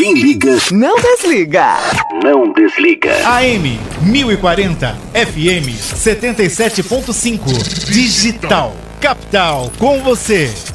Quem liga, não desliga. Não desliga. AM 1040, FM 77.5. Digital. Capital com você.